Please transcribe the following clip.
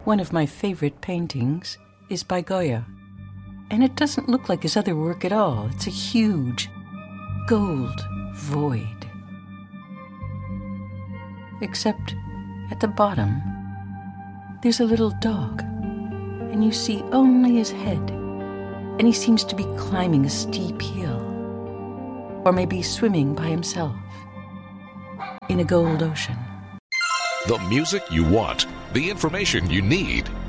One of my favorite paintings is by Goya. And it doesn't look like his other work at all. It's a huge gold void. Except at the bottom, there's a little dog, and you see only his head, and he seems to be climbing a steep hill, or maybe swimming by himself in a gold ocean. The music you want, the information you need.